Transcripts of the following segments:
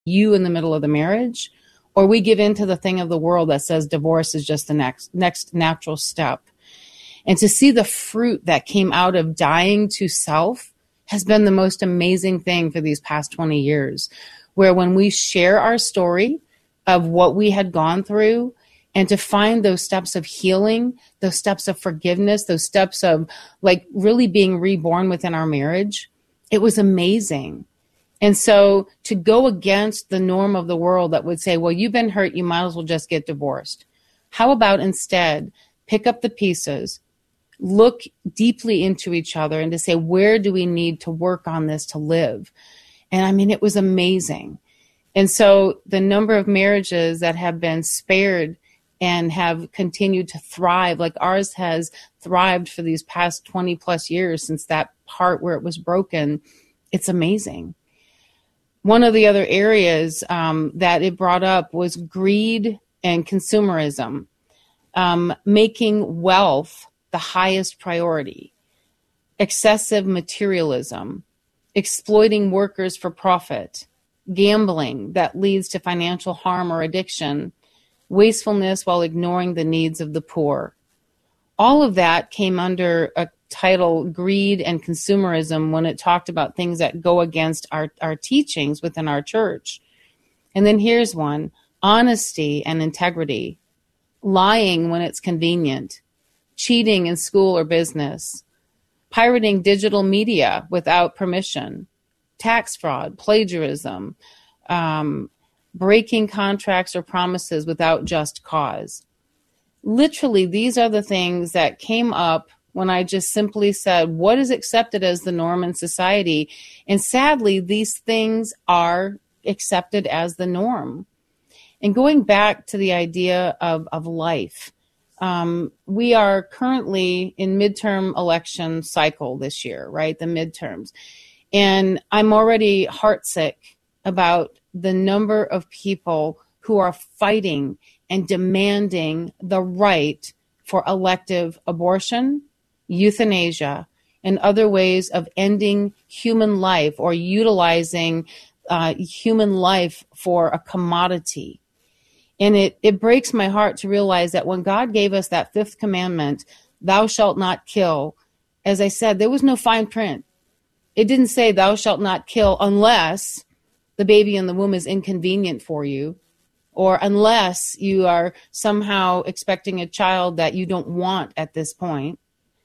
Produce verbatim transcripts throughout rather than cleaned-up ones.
you in the middle of the marriage, or we give into the thing of the world that says divorce is just the next next natural step. And to see the fruit that came out of dying to self has been the most amazing thing for these past twenty years, where when we share our story of what we had gone through, and to find those steps of healing, those steps of forgiveness, those steps of like really being reborn within our marriage, it was amazing. And so to go against the norm of the world that would say, well, you've been hurt, you might as well just get divorced. How about instead pick up the pieces, look deeply into each other, and to say, where do we need to work on this to live? And I mean, it was amazing. And so the number of marriages that have been spared and have continued to thrive, like ours has thrived for these past twenty plus years since that part where it was broken, it's amazing. One of the other areas um, that it brought up was greed and consumerism, um, making wealth the highest priority, excessive materialism, exploiting workers for profit, gambling that leads to financial harm or addiction, wastefulness while ignoring the needs of the poor. All of that came under a title, Greed and Consumerism, when it talked about things that go against our, our teachings within our church. And then here's one, honesty and integrity, lying when it's convenient, cheating in school or business, pirating digital media without permission, tax fraud, plagiarism, um, breaking contracts or promises without just cause. Literally, these are the things that came up when I just simply said, what is accepted as the norm in society? And sadly, these things are accepted as the norm. And going back to the idea of, of life, um, we are currently in midterm election cycle this year, right? The midterms. And I'm already heartsick about the number of people who are fighting and demanding the right for elective abortion, euthanasia, and other ways of ending human life or utilizing uh, human life for a commodity. And it, it breaks my heart to realize that when God gave us that fifth commandment, thou shalt not kill, as I said, there was no fine print. It didn't say thou shalt not kill unless the baby in the womb is inconvenient for you, or unless you are somehow expecting a child that you don't want at this point,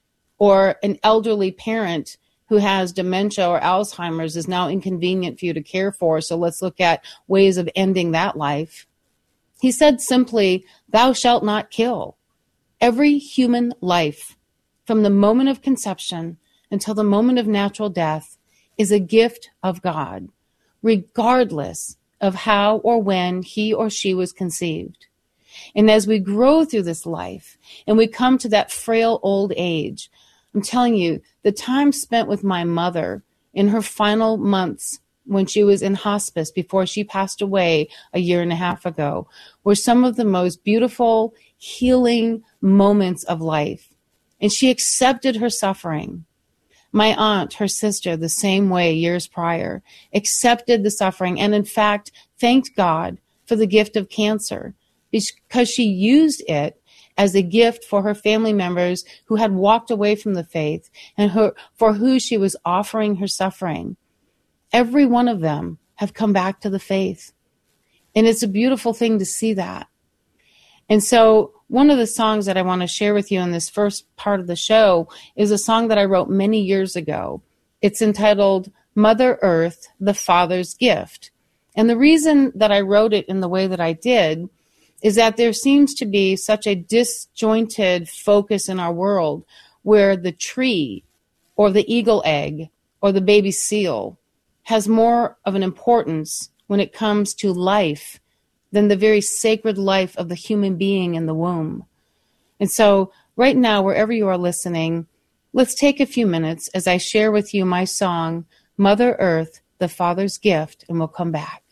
or an elderly parent who has dementia or Alzheimer's is now inconvenient for you to care for, so let's look at ways of ending that life. He said simply, thou shalt not kill. Every human life, from the moment of conception until the moment of natural death, is a gift of God, regardless of how or when he or she was conceived. And as we grow through this life and we come to that frail old age, I'm telling you, the time spent with my mother in her final months when she was in hospice before she passed away a year and a half ago were some of the most beautiful, healing moments of life. And she accepted her suffering. My aunt, her sister, the same way years prior, accepted the suffering and, in fact, thanked God for the gift of cancer because she used it as a gift for her family members who had walked away from the faith and her, for who she was offering her suffering. Every one of them have come back to the faith. And it's a beautiful thing to see that. And so one of the songs that I want to share with you in this first part of the show is a song that I wrote many years ago. It's entitled Mother Earth, the Father's Gift. And the reason that I wrote it in the way that I did is that there seems to be such a disjointed focus in our world where the tree or the eagle egg or the baby seal has more of an importance when it comes to life than the very sacred life of the human being in the womb. And so right now, wherever you are listening, let's take a few minutes as I share with you my song, Mother Earth, the Father's Gift, and we'll come back.